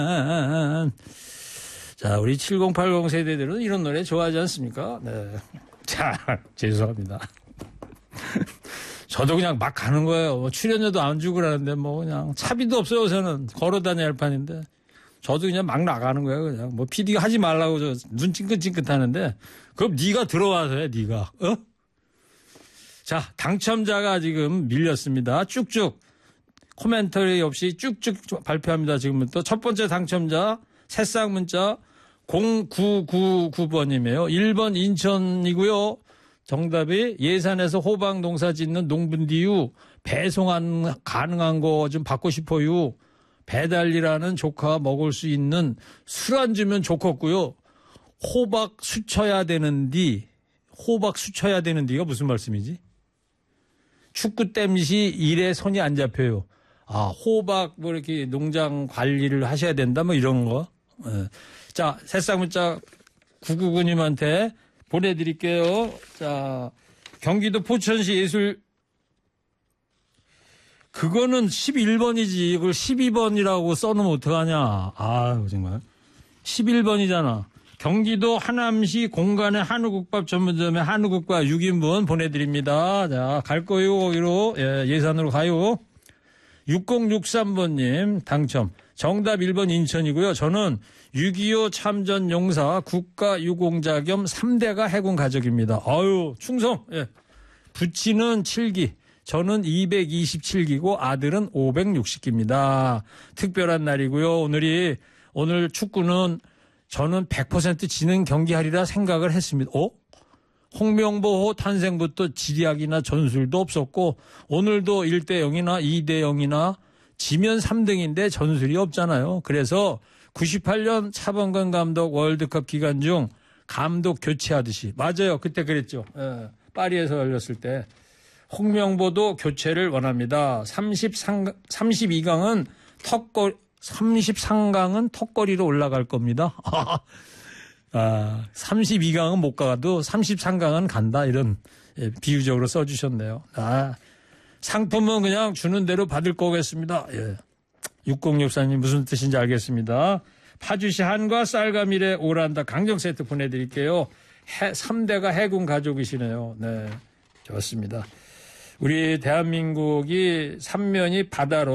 자, 우리 7080 세대들은 이런 노래 좋아하지 않습니까? 네. 자, 죄송합니다. 저도 그냥 막 가는 거예요. 뭐 출연료도 안 주고 그러는데 뭐 그냥 차비도 없어요. 저는 걸어 다녀야 할 판인데 저도 그냥 막 나가는 거예요. 그냥 뭐 PD가 하지 말라고 저 눈 찡긋찡긋 하는데 그럼 네가 들어와서 해. 네가. 자, 당첨자가 지금 밀렸습니다. 쭉쭉 코멘터리 없이 쭉쭉 발표합니다. 지금부터 첫 번째 당첨자 새싹 문자 0999번이에요. 1번 인천이고요. 정답이 예산에서 호박 농사 짓는 농분디유 배송 가능한 거 좀 받고 싶어요. 배달이라는 조카 먹을 수 있는 술 안 주면 좋겠고요. 호박 수쳐야 되는디 호박 수쳐야 되는디가 무슨 말씀이지? 축구 땜시 일에 손이 안 잡혀요. 아, 호박 뭐 이렇게 농장 관리를 하셔야 된다 뭐 이런 거. 네. 자, 새싹 문자 999님한테 보내드릴게요. 자, 경기도 포천시 예술 그거는 11번이지. 그걸 12번이라고 써놓으면 어떡하냐. 아유, 정말. 11번이잖아. 경기도 하남시 공간의 한우국밥 전문점에 한우국밥 6인분 보내드립니다. 자, 갈 거요. 거기로. 예산으로 가요. 6063번님 당첨. 정답 1번 인천이고요. 저는 6.25 참전 용사 국가유공자 겸 3대가 해군 가족입니다. 아유, 충성. 예. 부치는 7기. 저는 227기고 아들은 560기입니다. 특별한 날이고요. 오늘 축구는 저는 100% 지는 경기하리라 생각을 했습니다. 홍명보호 탄생부터 지략이나 전술도 없었고 오늘도 1대0이나 2대0이나 지면 3등인데 전술이 없잖아요. 그래서 98년 차범근 감독 월드컵 기간 중 감독 교체하듯이 맞아요. 그때 그랬죠. 파리에서 열렸을 때. 홍명보도 교체를 원합니다. 32강은 턱걸이로 올라갈 겁니다. 32강은 못 가도 33강은 간다. 이런 비유적으로 써주셨네요. 상품은 그냥 주는 대로 받을 거겠습니다. 6064님 무슨 뜻인지 알겠습니다. 파주시 한과 쌀과밀의 오란다 강정 세트 보내드릴게요. 3대가 해군 가족이시네요. 네, 좋습니다. 우리 대한민국이 삼면이 바다로